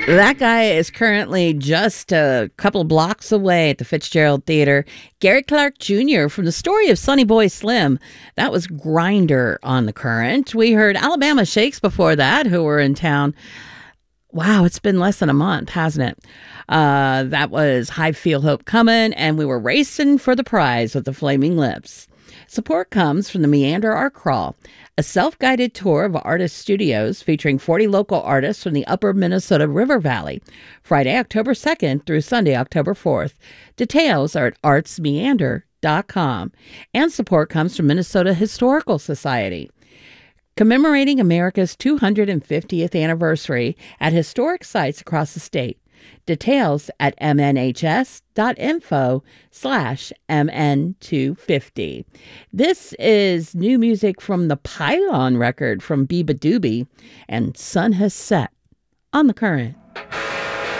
That guy is currently just a couple blocks away at the Fitzgerald Theater. Gary Clark Jr. from the story of Sonny Boy Slim. That was Grinder on The Current. We heard Alabama Shakes before that, who were in town. Wow, it's been less than a month, hasn't it? That was High Feel Hope Comin', and we were racing for the prize with the Flaming Lips. Support comes from the Meander Art Crawl, a self-guided tour of artist studios featuring 40 local artists from the upper Minnesota River Valley, Friday, October 2nd through Sunday, October 4th. Details are at artsmeander.com. And support comes from Minnesota Historical Society, commemorating America's 250th anniversary at historic sites across the state. Details at mnhs.info/mn250. This is new music from the Pylon record from Biba Doobie, and Sun Has Set on The Current.